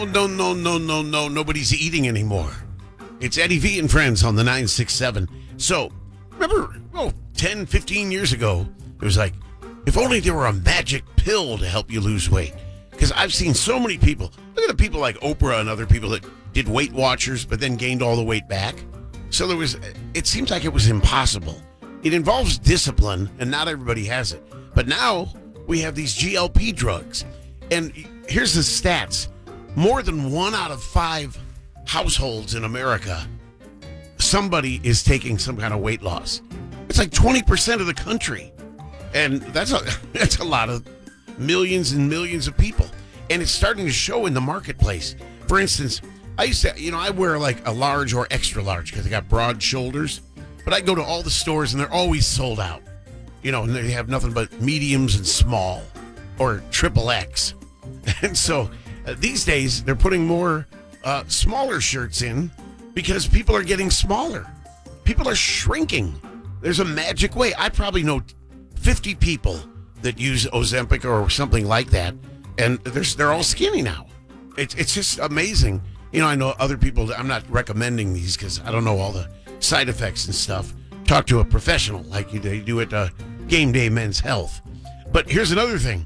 No, no, no, no, no. Nobody's eating anymore. It's Eddie V and friends on the 967. So, remember, 10, 15 years ago, it was like, if only there were a magic pill to help you lose weight. Because I've seen so many people. Look at the people like Oprah and other people that did Weight Watchers, but then gained all the weight back. So it seems like it was impossible. It involves discipline, and not everybody has it. But now we have these GLP drugs. And here's the stats. More than 1 out of 5 households in America, somebody is taking some kind of weight loss. It's like 20% of the country. And that's a lot of millions and millions of people. And it's starting to show in the marketplace. For instance, I used to, I wear like a large or extra large because I got broad shoulders. But I go to all the stores and they're always sold out. And they have nothing but mediums and small or triple X. And so these days they're putting more smaller shirts in because people are getting smaller. People are shrinking. There's a magic way. I probably know 50 people that use Ozempic or something like that, and they're all skinny now. It's just amazing. I know other people. I'm not recommending these because I don't know all the side effects and stuff. Talk to a professional like they do at Game Day Men's Health. But here's another thing.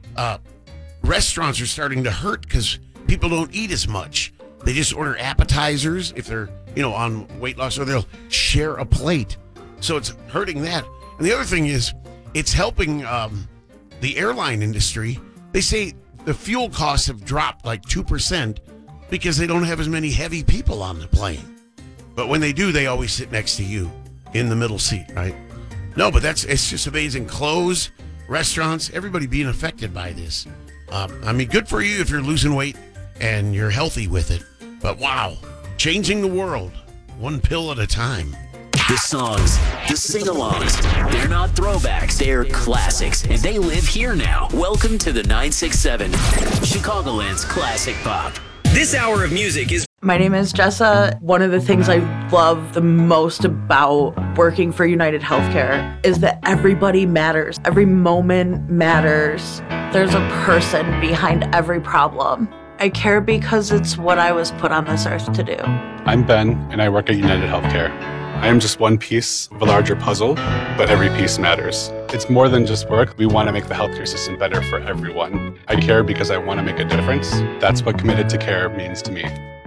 Restaurants are starting to hurt because people don't eat as much. They just order appetizers if they're, on weight loss, or they'll share a plate. So it's hurting that. And the other thing is, it's helping the airline industry. They say the fuel costs have dropped like 2% because they don't have as many heavy people on the plane. But when they do, they always sit next to you in the middle seat, right? No, but it's just amazing. Clothes, restaurants, everybody being affected by this. Good for you if you're losing weight and you're healthy with it. But wow, changing the world one pill at a time. The songs, the sing-alongs, they're not throwbacks, they're classics, and they live here now. Welcome to the 967, Chicagoland's classic pop. This hour of music is... My name is Jessa. One of the things I love the most about working for United Healthcare is that everybody matters. Every moment matters. There's a person behind every problem. I care because it's what I was put on this earth to do. I'm Ben, and I work at United Healthcare. I am just one piece of a larger puzzle, but every piece matters. It's more than just work. We want to make the healthcare system better for everyone. I care because I want to make a difference. That's what committed to care means to me.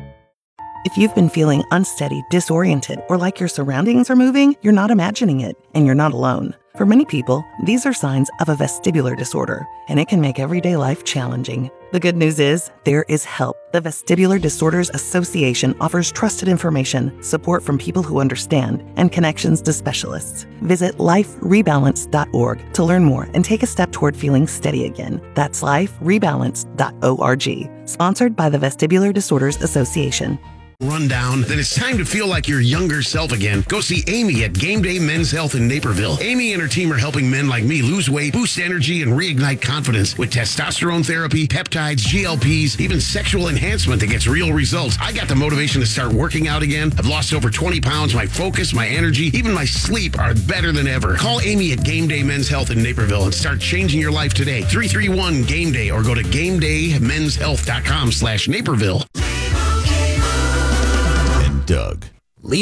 If you've been feeling unsteady, disoriented, or like your surroundings are moving, you're not imagining it, and you're not alone. For many people, these are signs of a vestibular disorder, and it can make everyday life challenging. The good news is, there is help. The Vestibular Disorders Association offers trusted information, support from people who understand, and connections to specialists. Visit liferebalance.org to learn more and take a step toward feeling steady again. That's liferebalance.org. Sponsored by the Vestibular Disorders Association. Rundown, then it's time to feel like your younger self again. Go see Amy at Game Day Men's Health in Naperville. Amy and her team are helping men like me lose weight, boost energy, and reignite confidence with testosterone therapy, peptides, GLPs, even sexual enhancement that gets real results. I got the motivation to start working out again. I've lost over 20 pounds. My focus, my energy, even my sleep are better than ever. Call Amy at Game Day Men's Health in Naperville and start changing your life today. 331-GAME-DAY or go to GameDayMen'sHealth.com/Naperville. Doug.